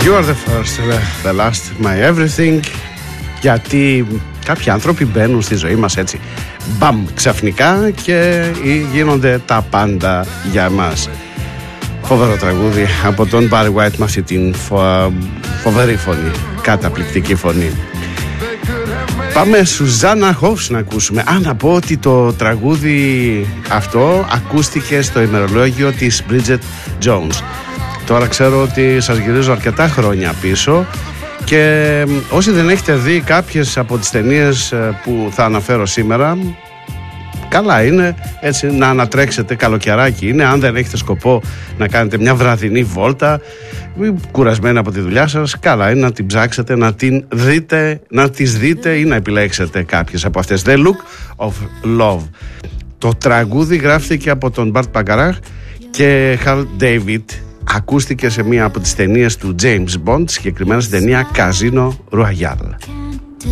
You are the first, the last, my everything. Γιατί κάποιοι άνθρωποι μπαίνουν στη ζωή μας έτσι μπαμ ξαφνικά και γίνονται τα πάντα για εμάς. Φοβερό τραγούδι από τον Barry White με αυτή την φοβερή φωνή, καταπληκτική φωνή. Πάμε Σουζάννα Hoffs να ακούσουμε. Να πω ότι το τραγούδι αυτό ακούστηκε στο ημερολόγιο της Bridget Jones. Τώρα ξέρω ότι σας γυρίζω αρκετά χρόνια πίσω και όσοι δεν έχετε δει κάποιες από τις ταινίες που θα αναφέρω σήμερα, καλά είναι έτσι να ανατρέξετε, καλοκαιράκι είναι. Αν δεν έχετε σκοπό να κάνετε μια βραδινή βόλτα, κουρασμένοι από τη δουλειά σας, καλά είναι να την ψάξετε, να την δείτε, να τις δείτε ή να επιλέξετε κάποιες από αυτές. The Look of Love. Το τραγούδι γράφτηκε από τον Burt Bacharach και Hal David. Ακούστηκε σε μία από τις ταινίες του James Bond, συγκεκριμένα στην ταινία Casino Royale.